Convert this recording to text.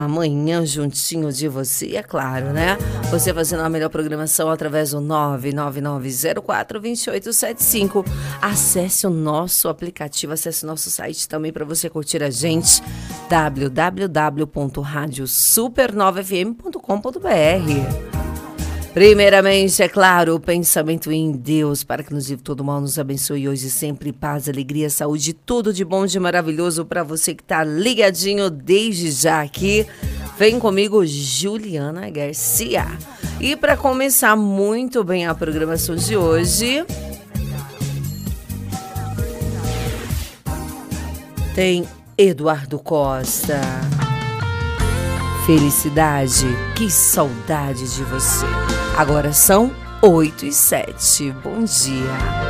Amanhã juntinho de você, é claro, né? Você fazendo a melhor programação através do 999042875. Acesse o nosso aplicativo, acesse o nosso site também para você curtir a gente, www.radiosupernovafm.com.br. Primeiramente, é claro, o pensamento em Deus, para que nos livre todo mal, nos abençoe hoje sempre, paz, alegria, saúde, tudo de bom, de maravilhoso para você que tá ligadinho desde já aqui. Vem comigo, Juliana Garcia. E para começar muito bem a programação de hoje, tem Eduardo Costa. Felicidade, que saudade de você. Agora são 8h07. Bom dia.